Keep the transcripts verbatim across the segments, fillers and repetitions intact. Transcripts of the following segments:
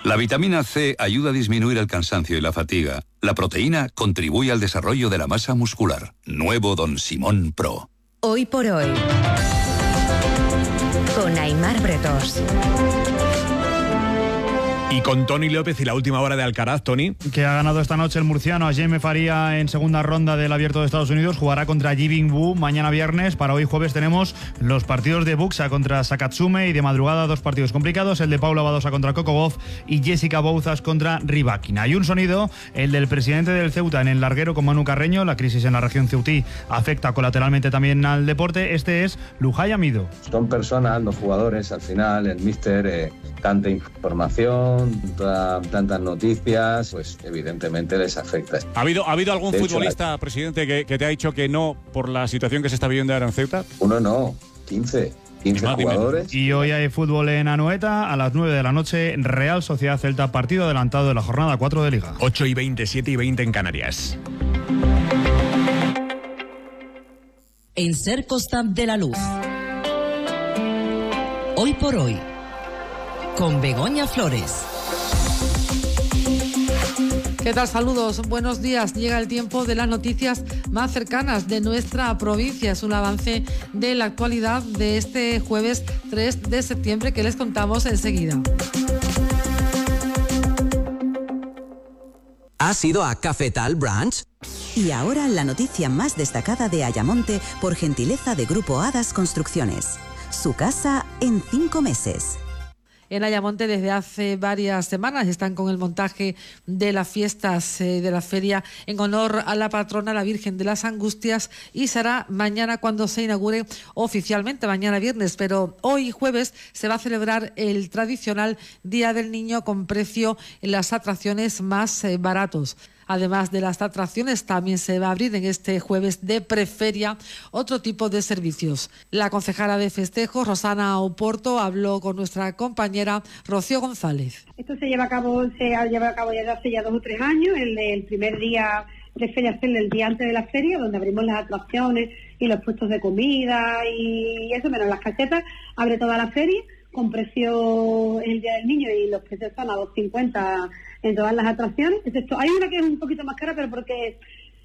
La vitamina C ayuda a disminuir el cansancio y la fatiga. La proteína contribuye al desarrollo de la masa muscular. Nuevo Don Simón Pro. Hoy por hoy, con Aimar Bretos. Y con Toni López y la última hora de Alcaraz, Toni. Que ha ganado esta noche el murciano a Jaime Faría en segunda ronda del Abierto de Estados Unidos. Jugará contra Ji-Bin Wu mañana viernes. Para hoy jueves tenemos los partidos de Buxa contra Sakatsume y de madrugada dos partidos complicados. El de Paula Badosa contra Coco Gauff y Jessica Bouzas contra Rybakina. Y un sonido, el del presidente del Ceuta en el larguero con Manu Carreño. La crisis en la región ceutí afecta colateralmente también al deporte. Este es Lujay Amido. Son personas, los jugadores, al final, el míster, eh, tanta información, Tanta, tantas noticias, pues evidentemente les afecta. ¿Ha habido, ¿ha habido algún de futbolista, hecho, la... presidente, que, que te ha dicho que no por la situación que se está viviendo ahora en Ceuta? Uno no, quince. quince jugadores. Y hoy hay fútbol en Anoeta a las nueve de la noche, Real Sociedad Celta, partido adelantado de la jornada cuatro de Liga. ocho y veinte, siete y veinte en Canarias. En Ser Constant de la Luz. Hoy por hoy, con Begoña Flores. ¿Qué tal? Saludos, buenos días. Llega el tiempo de las noticias más cercanas de nuestra provincia. Es un avance de la actualidad de este jueves tres de septiembre que les contamos enseguida. ¿Has ido a Cafetal Branch? Y ahora la noticia más destacada de Ayamonte por gentileza de Grupo Hadas Construcciones. Su casa en cinco meses. En Ayamonte desde hace varias semanas están con el montaje de las fiestas eh, de la feria en honor a la patrona, la Virgen de las Angustias, y será mañana cuando se inaugure oficialmente, mañana viernes, pero hoy jueves se va a celebrar el tradicional Día del Niño con precio en las atracciones más eh, baratos. Además de las atracciones, también se va a abrir en este jueves de preferia otro tipo de servicios. La concejala de festejos, Rosana Oporto, habló con nuestra compañera Rocío González. Esto se lleva a cabo, se ha llevado a cabo ya hace ya dos o tres años, el, el primer día de feria, el día antes de la feria, donde abrimos las atracciones y los puestos de comida y eso, menos las casetas, abre toda la feria con precio el Día del Niño y los precios están a dos cincuenta en todas las atracciones. Excepto, hay una que es un poquito más cara, pero porque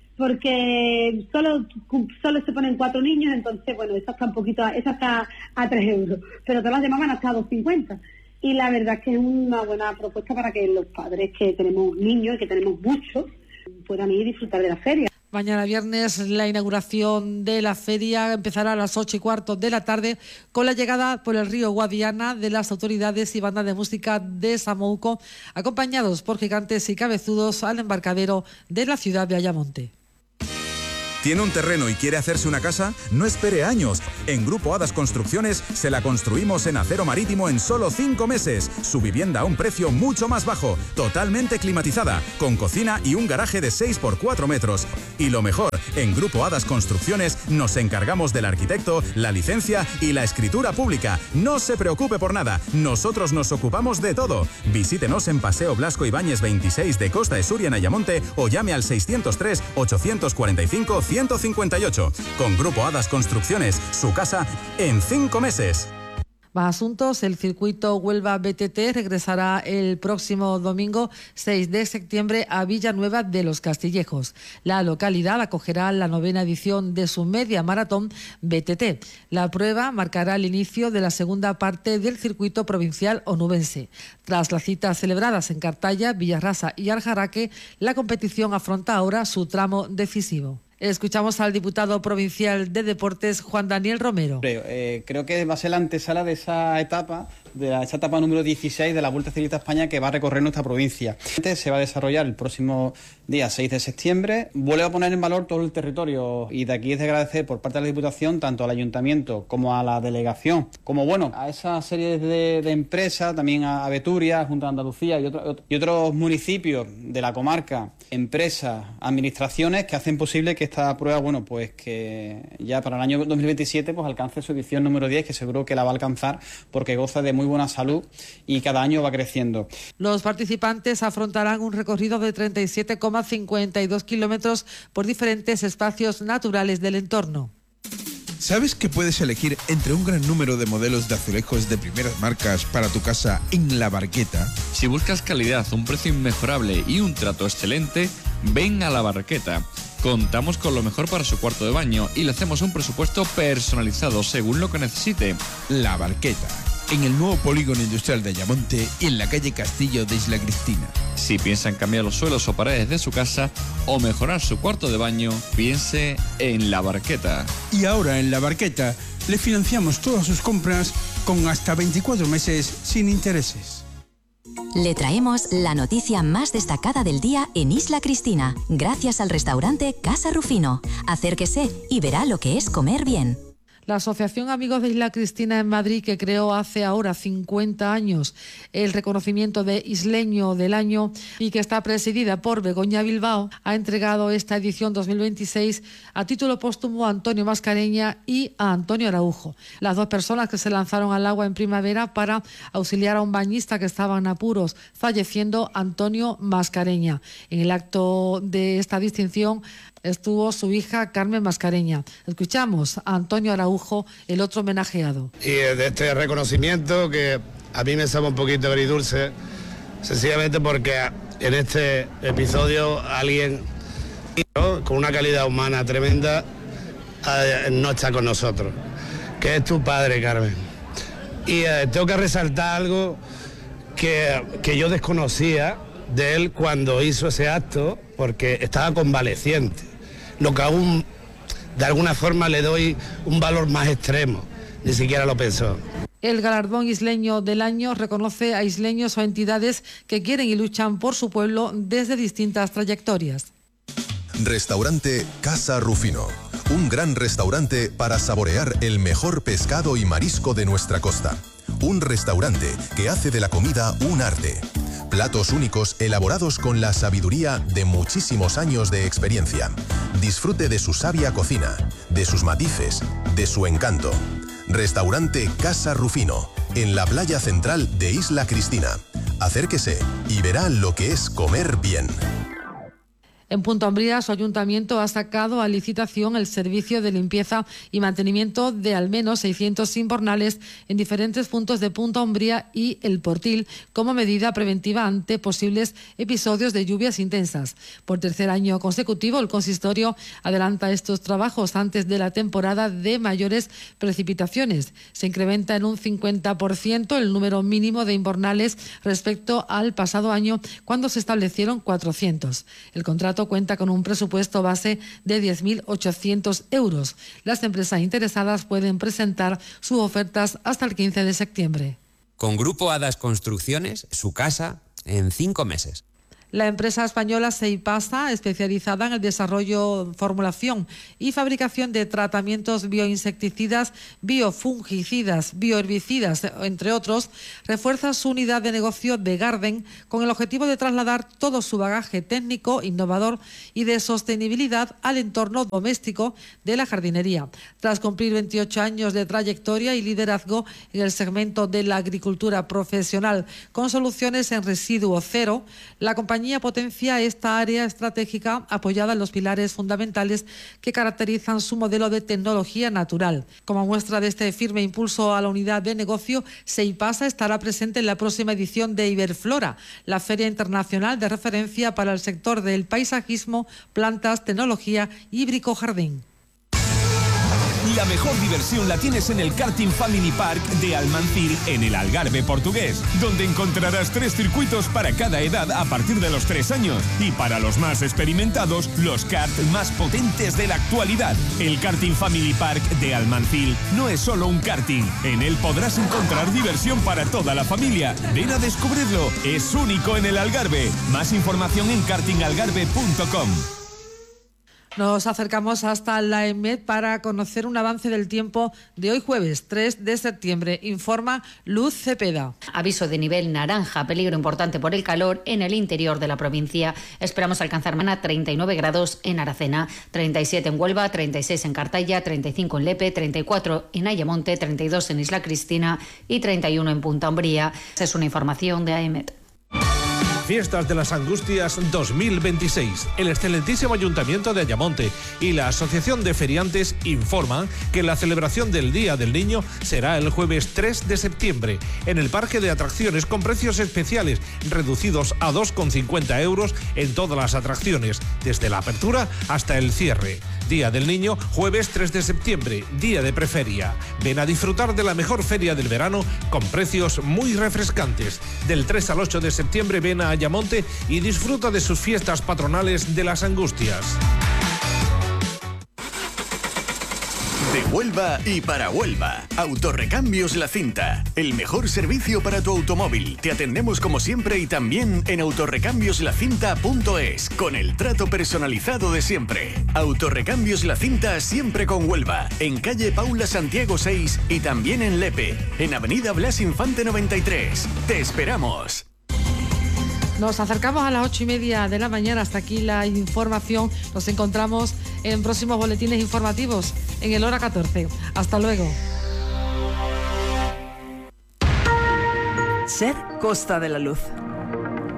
porque solo solo se ponen cuatro niños, entonces, bueno, esa está un poquito, esa está a tres euros, pero todas las demás van hasta a dos cincuenta. Y la verdad es que es una buena propuesta para que los padres que tenemos niños, y que tenemos muchos, puedan ir y disfrutar de la feria. Mañana viernes la inauguración de la feria empezará a las ocho y cuarto de la tarde con la llegada por el río Guadiana de las autoridades y bandas de música de Samouco, acompañados por gigantes y cabezudos al embarcadero de la ciudad de Ayamonte. ¿Tiene un terreno y quiere hacerse una casa? No espere años. En Grupo Hadas Construcciones se la construimos en acero marítimo en solo cinco meses. Su vivienda a un precio mucho más bajo, totalmente climatizada, con cocina y un garaje de seis por cuatro metros. Y lo mejor, en Grupo Hadas Construcciones nos encargamos del arquitecto, la licencia y la escritura pública. No se preocupe por nada, nosotros nos ocupamos de todo. Visítenos en Paseo Blasco Ibáñez veintiséis de Costa de Suria en Ayamonte o llame al seiscientos tres, ochocientos cuarenta y cinco, ciento cincuenta y ocho. Con Grupo Hadas Construcciones, su casa en cinco meses. Más asuntos, el circuito Huelva B T T regresará el próximo domingo seis de septiembre a Villanueva de los Castillejos. La localidad acogerá la novena edición de su media maratón B T T. La prueba marcará el inicio de la segunda parte del circuito provincial onubense. Tras las citas celebradas en Cartaya, Villarrasa y Aljaraque, la competición afronta ahora su tramo decisivo. Escuchamos al diputado provincial de Deportes, Juan Daniel Romero. Eh, creo que va a ser la antesala de esa etapa, de la, esa etapa número dieciséis de la Vuelta Ciclista a España que va a recorrer nuestra provincia. Se va a desarrollar el próximo día seis de septiembre. Vuelve a poner en valor todo el territorio y de aquí es de agradecer por parte de la Diputación tanto al Ayuntamiento como a la Delegación, como bueno, a esa serie de, de empresas, también a Beturia, Junta de Andalucía y, otro, y otros municipios de la comarca, empresas, administraciones que hacen posible que esta prueba, bueno, pues que ya para el año dos mil veintisiete pues alcance su edición número diez, que seguro que la va a alcanzar porque goza de muy buena salud y cada año va creciendo. Los participantes afrontarán un recorrido de treinta y siete coma cincuenta y dos kilómetros por diferentes espacios naturales del entorno. ¿Sabes que puedes elegir entre un gran número de modelos de azulejos de primeras marcas para tu casa en La Barqueta? Si buscas calidad, un precio inmejorable y un trato excelente, ven a La Barqueta. Contamos con lo mejor para su cuarto de baño y le hacemos un presupuesto personalizado según lo que necesite. La Barqueta, en el nuevo polígono industrial de Ayamonte y en la calle Castillo de Isla Cristina. Si piensan cambiar los suelos o paredes de su casa o mejorar su cuarto de baño, piense en La Barqueta. Y ahora en La Barqueta le financiamos todas sus compras con hasta veinticuatro meses sin intereses. Le traemos la noticia más destacada del día en Isla Cristina, gracias al restaurante Casa Rufino. Acérquese y verá lo que es comer bien. La Asociación Amigos de Isla Cristina en Madrid, que creó hace ahora cincuenta años el reconocimiento de Isleño del Año y que está presidida por Begoña Bilbao, ha entregado esta edición dos mil veintiséis a título póstumo a Antonio Mascareña y a Antonio Araujo, las dos personas que se lanzaron al agua en primavera para auxiliar a un bañista que estaba en apuros, falleciendo Antonio Mascareña. En el acto de esta distinción estuvo su hija Carmen Mascareña. Escuchamos a Antonio Araujo, el otro homenajeado. Y de este reconocimiento que a mí me sabe un poquito agridulce, sencillamente porque en este episodio alguien, ¿no?, con una calidad humana tremenda no está con nosotros, que es tu padre, Carmen. Y eh, tengo que resaltar algo que, que yo desconocía de él cuando hizo ese acto, porque estaba convaleciente, lo que aún de alguna forma le doy un valor más extremo, ni siquiera lo pensó. El galardón isleño del año reconoce a isleños o entidades que quieren y luchan por su pueblo desde distintas trayectorias. Restaurante Casa Rufino, un gran restaurante para saborear el mejor pescado y marisco de nuestra costa. Un restaurante que hace de la comida un arte. Platos únicos elaborados con la sabiduría de muchísimos años de experiencia. Disfrute de su sabia cocina, de sus matices, de su encanto. Restaurante Casa Rufino, en la playa central de Isla Cristina. Acérquese y verá lo que es comer bien. En Punta Umbría, su ayuntamiento ha sacado a licitación el servicio de limpieza y mantenimiento de al menos seiscientos invernales en diferentes puntos de Punta Umbría y El Portil como medida preventiva ante posibles episodios de lluvias intensas. Por tercer año consecutivo, el consistorio adelanta estos trabajos antes de la temporada de mayores precipitaciones. Se incrementa en un cincuenta por ciento el número mínimo de invernales respecto al pasado año, cuando se establecieron cuatrocientos. El contrato cuenta con un presupuesto base de diez mil ochocientos euros. Las empresas interesadas pueden presentar sus ofertas hasta el quince de septiembre. Con Grupo Hadas Construcciones, su casa en cinco meses. La empresa española Seipasa, especializada en el desarrollo, formulación y fabricación de tratamientos bioinsecticidas, biofungicidas, bioherbicidas, entre otros, refuerza su unidad de negocio de Garden con el objetivo de trasladar todo su bagaje técnico, innovador y de sostenibilidad al entorno doméstico de la jardinería. Tras cumplir veintiocho años de trayectoria y liderazgo en el segmento de la agricultura profesional con soluciones en residuo cero, la compañía potencia esta área estratégica apoyada en los pilares fundamentales que caracterizan su modelo de tecnología natural. Como muestra de este firme impulso a la unidad de negocio, Seipasa estará presente en la próxima edición de Iberflora, la feria internacional de referencia para el sector del paisajismo, plantas, tecnología y bricojardín. La mejor diversión la tienes en el Karting Family Park de Almancir, en el Algarve portugués, donde encontrarás tres circuitos para cada edad a partir de los tres años y para los más experimentados, los karts más potentes de la actualidad. El Karting Family Park de Almancir no es solo un karting, en él podrás encontrar diversión para toda la familia. Ven a descubrirlo, es único en el Algarve. Más información en karting algarve punto com. Nos acercamos hasta la EMET para conocer un avance del tiempo de hoy jueves tres de septiembre. Informa Luz Cepeda. Aviso de nivel naranja, peligro importante por el calor en el interior de la provincia. Esperamos alcanzar mañana treinta y nueve grados en Aracena, treinta y siete en Huelva, treinta y seis en Cartaya, treinta y cinco en Lepe, treinta y cuatro en Ayamonte, treinta y dos en Isla Cristina y treinta y uno en Punta Umbría. Esa es una información de AEMET. Fiestas de las Angustias dos mil veintiséis. El excelentísimo Ayuntamiento de Ayamonte y la Asociación de Feriantes informan que la celebración del Día del Niño será el jueves tres de septiembre en el Parque de Atracciones con precios especiales reducidos a dos con cincuenta euros en todas las atracciones, desde la apertura hasta el cierre. Día del Niño, jueves tres de septiembre, día de preferia. Ven a disfrutar de la mejor feria del verano con precios muy refrescantes. Del tres al ocho de septiembre ven a Ayamonte y disfruta de sus fiestas patronales de las Angustias. De Huelva y para Huelva. Autorrecambios La Cinta. El mejor servicio para tu automóvil. Te atendemos como siempre y también en autorrecambios la cinta punto es, con el trato personalizado de siempre. Autorrecambios La Cinta siempre con Huelva. En calle Paula Santiago seis y también en Lepe. En avenida Blas Infante noventa y tres. Te esperamos. Nos acercamos a las ocho y media de la mañana. Hasta aquí la información. Nos encontramos en próximos boletines informativos en el hora catorce. Hasta luego. Ser Costa de la Luz.